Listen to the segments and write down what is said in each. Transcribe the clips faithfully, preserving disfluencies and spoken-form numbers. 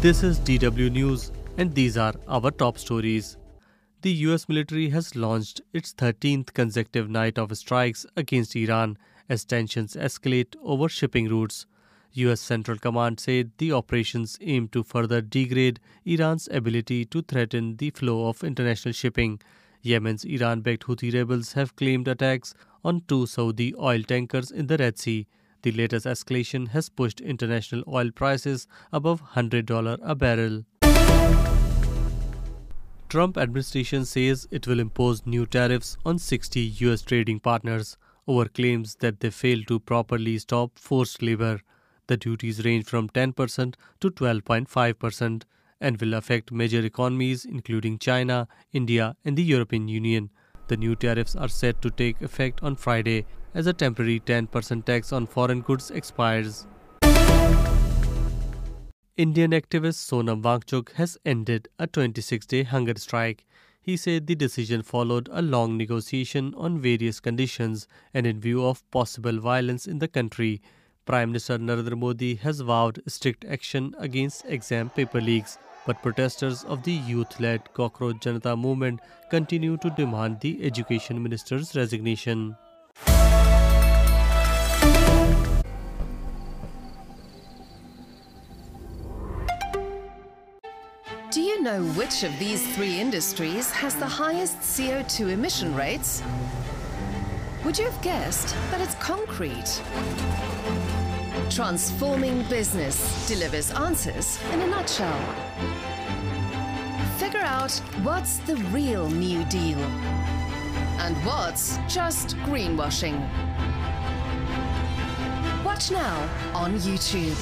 This is D W News, and these are our top stories. The U S military has launched its thirteenth consecutive night of strikes against Iran as tensions escalate over shipping routes. U S Central Command said the operations aim to further degrade Iran's ability to threaten the flow of international shipping. Yemen's Iran-backed Houthi rebels have claimed attacks on two Saudi oil tankers in the Red Sea. The latest escalation has pushed international oil prices above one hundred dollars a barrel. Trump administration says it will impose new tariffs on sixty U S trading partners over claims that they failed to properly stop forced labor. The duties range from ten percent to twelve point five percent and will affect major economies including China, India, and the European Union. The new tariffs are set to take effect on Friday as a temporary ten percent tax on foreign goods expires. Indian activist Sonam Wangchuk has ended a twenty-six day hunger strike. He said the decision followed a long negotiation on various conditions and in view of possible violence in the country. Prime Minister Narendra Modi has vowed strict action against exam paper leaks, but protesters of the youth-led Cockroach Janata movement continue to demand the education minister's resignation. Do you know which of these three industries has the highest C O two emission rates? Would you have guessed that it's concrete? Transforming business delivers answers in a nutshell. Figure out what's the real New Deal and what's just greenwashing. Watch now on YouTube.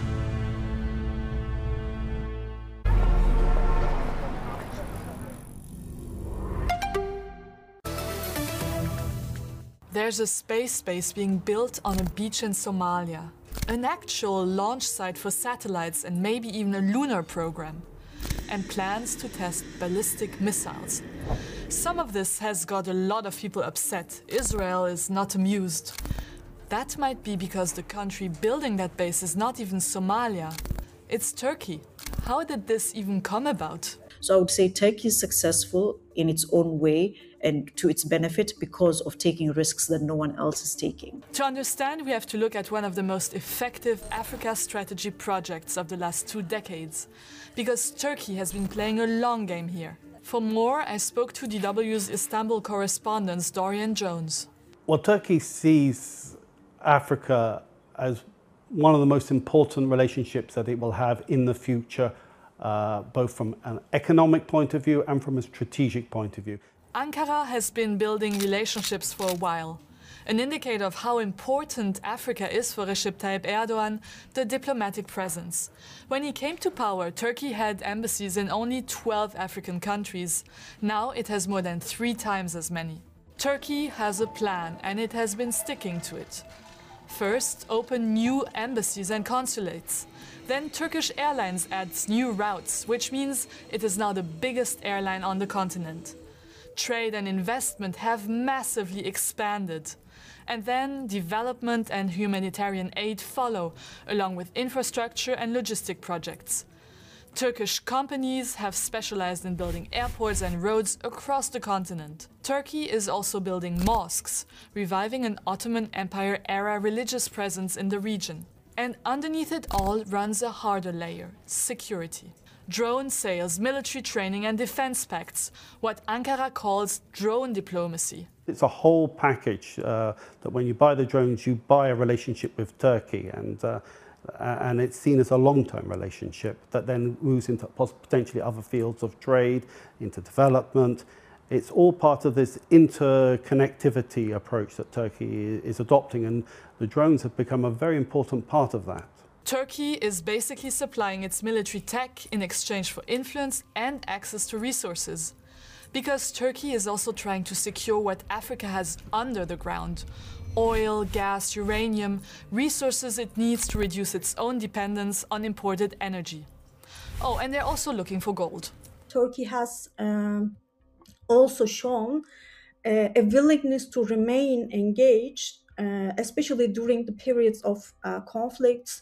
There's a space base being built on a beach in Somalia. An actual launch site for satellites and maybe even a lunar program. And plans to test ballistic missiles. Some of this has got a lot of people upset. Israel is not amused. That might be because the country building that base is not even Somalia. It's Turkey. How did this even come about? So I would say Turkey is successful in its own way and to its benefit because of taking risks that no one else is taking. To understand, we have to look at one of the most effective Africa strategy projects of the last two decades, because Turkey has been playing a long game here. For more, I spoke to D W's Istanbul correspondent Dorian Jones. Well, Turkey sees Africa as one of the most important relationships that it will have in the future, uh, both from an economic point of view and from a strategic point of view. Ankara has been building relationships for a while. An indicator of how important Africa is for Recep Tayyip Erdogan, the diplomatic presence. When he came to power, Turkey had embassies in only twelve African countries. Now it has more than three times as many. Turkey has a plan, and it has been sticking to it. First, open new embassies and consulates. Then Turkish Airlines adds new routes, which means it is now the biggest airline on the continent. Trade and investment have massively expanded. And then development and humanitarian aid follow, along with infrastructure and logistic projects. Turkish companies have specialized in building airports and roads across the continent. Turkey is also building mosques, reviving an Ottoman Empire-era religious presence in the region. And underneath it all runs a harder layer, security. Drone sales, military training and defense pacts, what Ankara calls drone diplomacy. It's a whole package uh, that when you buy the drones, you buy a relationship with Turkey, and, uh, and it's seen as a long-term relationship that then moves into potentially other fields of trade, into development. It's all part of this interconnectivity approach that Turkey is adopting, and the drones have become a very important part of that. Turkey is basically supplying its military tech in exchange for influence and access to resources. Because Turkey is also trying to secure what Africa has under the ground: oil, gas, uranium, resources it needs to reduce its own dependence on imported energy. Oh, and they're also looking for gold. Turkey has um, also shown uh, a willingness to remain engaged, uh, especially during the periods of uh, conflicts,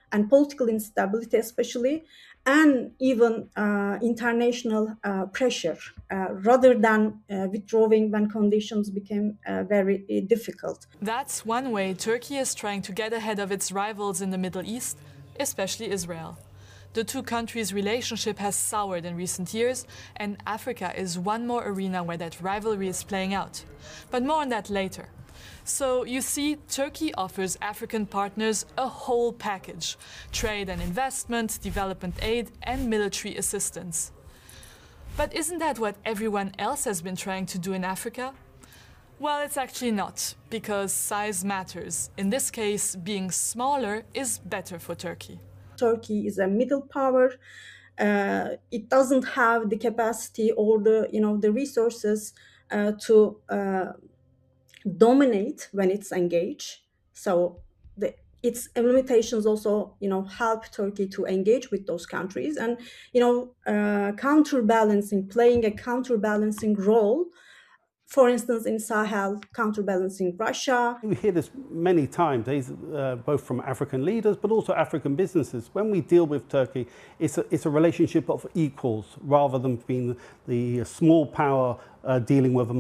and political instability especially, and even uh, international uh, pressure, uh, rather than uh, withdrawing when conditions became uh, very uh, difficult. That's one way Turkey is trying to get ahead of its rivals in the Middle East, especially Israel. The two countries' relationship has soured in recent years, and Africa is one more arena where that rivalry is playing out. But more on that later. So, you see, Turkey offers African partners a whole package: trade and investment, development aid, and military assistance. But isn't that what everyone else has been trying to do in Africa? Well, it's actually not, because size matters. In this case, being smaller is better for Turkey. Turkey is a middle power. Uh, it doesn't have the capacity or the, you know, the resources uh, to uh, dominate when it's engaged. So the, its limitations also, you know, help Turkey to engage with those countries, and, you know, uh, counterbalancing, playing a counterbalancing role. For instance, in Sahel, counterbalancing Russia. We hear this many times, uh, both from African leaders, but also African businesses. When we deal with Turkey, it's a, it's a relationship of equals, rather than being the small power uh, dealing with a